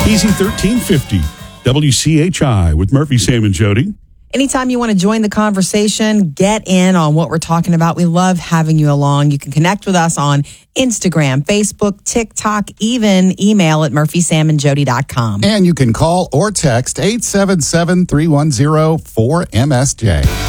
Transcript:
Easy 1350, WCHI with Murphy, Sam, and Jody. Anytime you want to join the conversation, get in on what we're talking about. We love having you along. You can connect with us on Instagram, Facebook, TikTok, even email at murphysamandjody.com. And you can call or text 877-310-4MSJ.